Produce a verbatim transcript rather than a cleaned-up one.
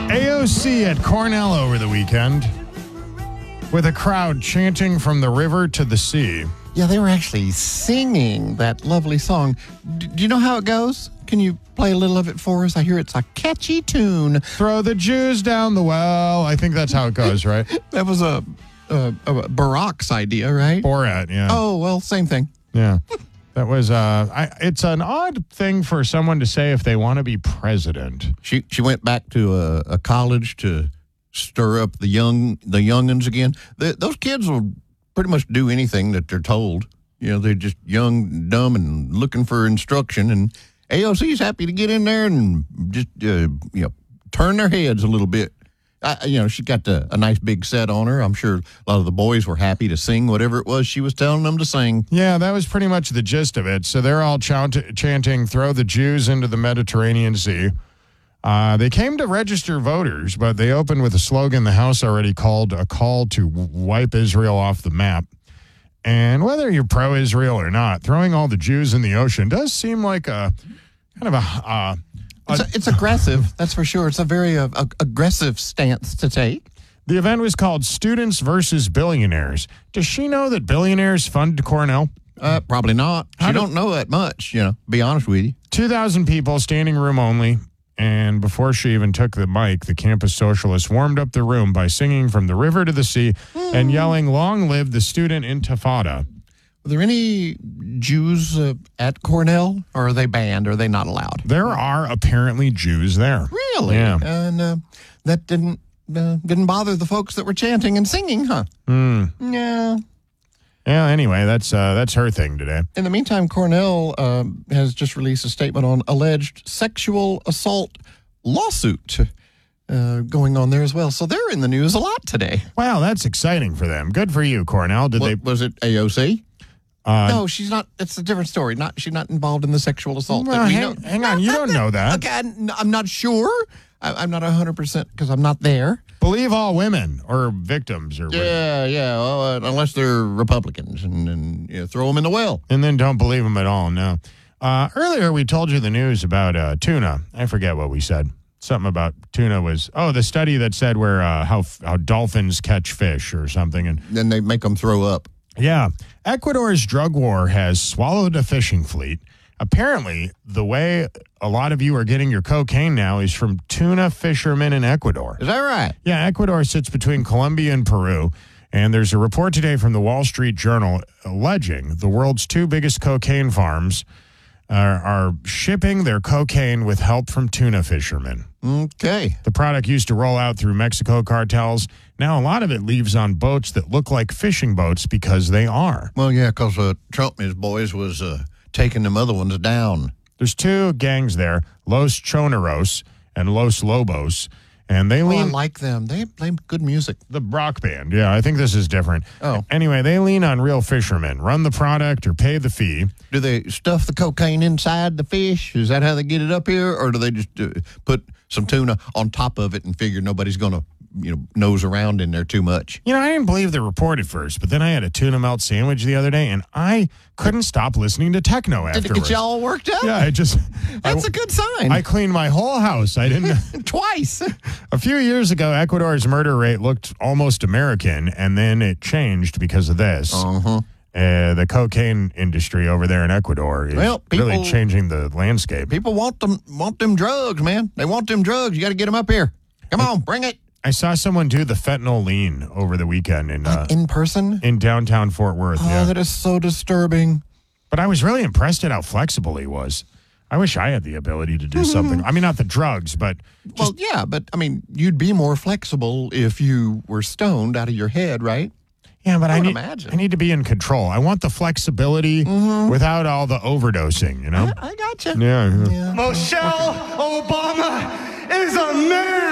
A O C at Cornell over the weekend with a crowd chanting from the river to the sea. Yeah, they were actually singing that lovely song. D- do you know how it goes? Can you play a little of it for us? I hear it's a catchy tune. Throw the Jews down the well. I think that's how it goes, right? That was a, a, a Barack's idea, right? Borat, yeah. Oh, well, same thing. Yeah. That was, uh, I, it's an odd thing for someone to say if they want to be president. She she went back to a, a college to stir up the young the youngins again. The, those kids will pretty much do anything that they're told. You know, they're just young, dumb, and looking for instruction. And A O C's happy to get in there and just, uh, you know, turn their heads a little bit. I, you know, she got the, a nice big set on her. I'm sure a lot of the boys were happy to sing whatever it was she was telling them to sing. Yeah, that was pretty much the gist of it. So they're all chant- chanting, throw the Jews into the Mediterranean Sea. Uh, they came to register voters, but they opened with a slogan the House already called a call to wipe Israel off the map. And whether you're pro-Israel or not, throwing all the Jews in the ocean does seem like a kind of a... Uh, It's, a, it's aggressive, that's for sure. It's a very uh, a, aggressive stance to take. The event was called Students versus Billionaires. Does she know that billionaires fund Cornell? Uh, probably not. She How do- don't know that much, you know, be honest with you. two thousand people, standing room only. And before she even took the mic, the campus socialists warmed up the room by singing From the River to the Sea and yelling, "Long live the student intifada." Are there any Jews uh, at Cornell, or are they banned? Or are they not allowed? There are apparently Jews there. Really? Yeah. And uh, that didn't uh, didn't bother the folks that were chanting and singing, huh? Mm. Yeah. Yeah, anyway, that's uh, that's her thing today. In the meantime, Cornell um, has just released a statement on alleged sexual assault lawsuit uh, going on there as well. So they're in the news a lot today. Wow, that's exciting for them. Good for you, Cornell. Did What, they? was it A O C? Uh, No, she's not. It's a different story. Not she's not involved in the sexual assault. Well, that we hang, know. hang on, you don't know that. Okay, I'm I'm not sure. I, I'm not one hundred percent because I'm not there. Believe all women or victims, or Yeah, yeah. Well, uh, unless they're Republicans, and, and you know, throw them in the well. and then don't believe them at all. No. Uh, earlier we told you the news about uh, tuna. I forget what we said. Something about tuna was oh the study that said where uh, how how dolphins catch fish or something, and Then they make them throw up. yeah, Ecuador's drug war has swallowed a fishing fleet. Apparently, the way a lot of you are getting your cocaine now is from tuna fishermen in Ecuador. Is that right? Yeah, Ecuador sits between Colombia and Peru, and there's a report today from the Wall Street Journal alleging the world's two biggest cocaine farms are, are shipping their cocaine with help from tuna fishermen. Okay. The product used to roll out through Mexico cartels. Now a lot of it leaves on boats that look like fishing boats because they are. Well, yeah, because uh, Trump and his boys was uh, taking them other ones down. There's two gangs there, Los Choneros and Los Lobos, and they Oh, I lean like them. They play good music. the rock band. Yeah, I think this is different. Oh. Anyway, they lean on real fishermen, run the product or pay the fee. Do they stuff the cocaine inside the fish? Is that how they get it up here? Or do they just uh, put some tuna on top of it and figure nobody's going to, you know, nose around in there too much? You know, I didn't believe the report at first, but then I had a tuna melt sandwich the other day, and I couldn't stop listening to techno Did afterwards. it get you all worked up? Yeah, I just... That's I, a good sign. I cleaned my whole house. I didn't... Twice. A few years ago, Ecuador's murder rate looked almost American, and then it changed because of this. Uh-huh. Uh, the cocaine industry over there in Ecuador is Well, people- really changing the landscape. People want them want them drugs, man. They want them drugs. You got to get them up here. Come on, bring it. I saw someone do the fentanyl lean over the weekend in uh, In person? in downtown Fort Worth. Oh, yeah. that is so disturbing. But I was really impressed at how flexible he was. I wish I had the ability to do something. I mean, not the drugs, but just, Well, yeah, but I mean, you'd be more flexible if you were stoned out of your head, right? yeah, but I, I would need imagine. I need to be in control. I want the flexibility without all the overdosing, you know? I, I gotcha. Yeah. yeah. Yeah. Michelle Obama is a man.